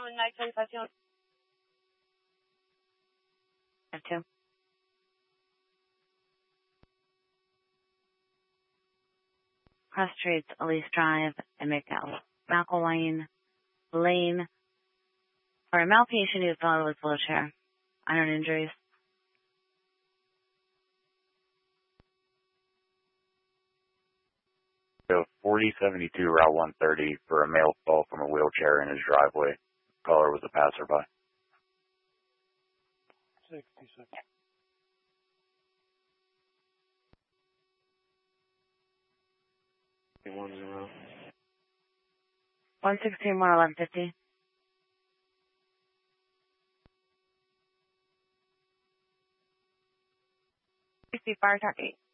la actualización. F2. Cross Streets, Elise Drive, and McElwain Lane. For a male patient who fell with wheelchair. Iron injuries. So 4072 Route 130 for a male fall from a wheelchair in his driveway. Caller was a passerby. 66. One zero. 116 more 1150. 60 fire target.